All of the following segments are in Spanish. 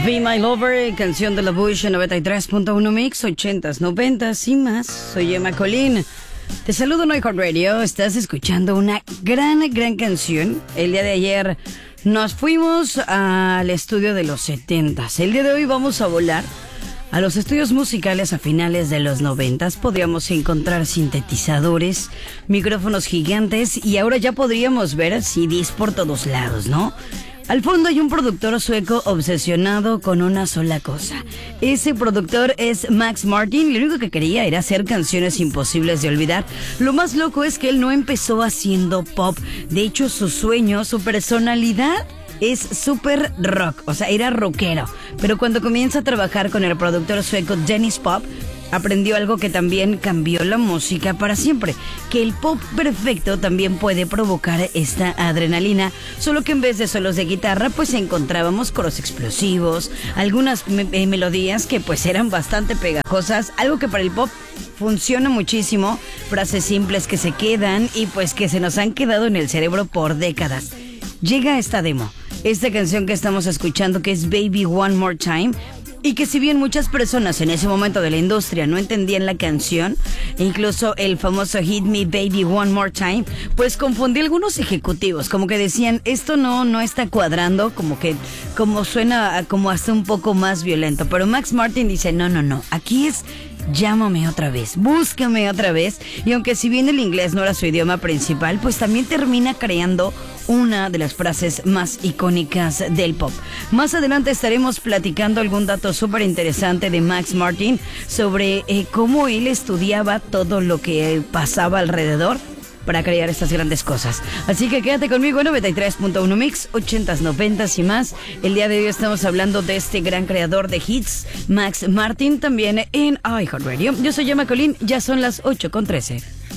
Be My Lover, canción de la Bush en 93.1 Mix, 80s, 90s y más. Soy Emma Colín. Te saludo en iHeartRadio. Estás escuchando una gran canción. El día de ayer nos fuimos al estudio de los 70s. El día de hoy vamos a volar a los estudios musicales a finales de los 90s. Podríamos encontrar sintetizadores, micrófonos gigantes y ahora ya podríamos ver CDs por todos lados, ¿no? Al fondo hay un productor sueco obsesionado con una sola cosa. Ese productor es Max Martin. Lo único que quería era hacer canciones imposibles de olvidar. Lo más loco es que él no empezó haciendo pop. De hecho, su sueño, su personalidad es súper rock. O sea, era rockero. Pero cuando comienza a trabajar con el productor sueco Dennis Pop, aprendió algo que también cambió la música para siempre, que el pop perfecto también puede provocar esta adrenalina, solo que en vez de solos de guitarra, pues encontrábamos coros explosivos, algunas melodías que pues eran bastante pegajosas, algo que para el pop funciona muchísimo, frases simples que se quedan y pues que se nos han quedado en el cerebro por décadas. Llega esta demo, esta canción que estamos escuchando, que es Baby One More Time, y que si bien muchas personas en ese momento de la industria no entendían la canción, e incluso el famoso Hit Me Baby One More Time, pues confundí a algunos ejecutivos, como que decían, esto no está cuadrando, como suena como hasta un poco más violento. Pero Max Martin dice, no, aquí es llámame otra vez, búscame otra vez. Y aunque si bien el inglés no era su idioma principal, pues también termina creando una de las frases más icónicas del pop. Más adelante estaremos platicando algún dato súper interesante de Max Martin sobre cómo él estudiaba todo lo que pasaba alrededor para crear estas grandes cosas. Así que quédate conmigo en 93.1 Mix, 80s, 90s y más. El día de hoy estamos hablando de este gran creador de hits, Max Martin, también en iHeartRadio. Yo soy Emma Colín, ya son las 8:13.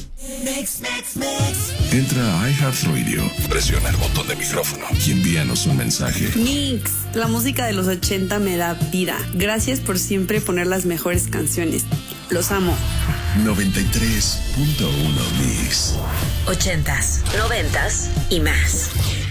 Entra a iHeartRadio, presiona el botón de micrófono y envíanos un mensaje. Mix, la música de los 80 me da vida. Gracias por siempre poner las mejores canciones. Los amo. 93.1 Mix. 80s, 90s y más.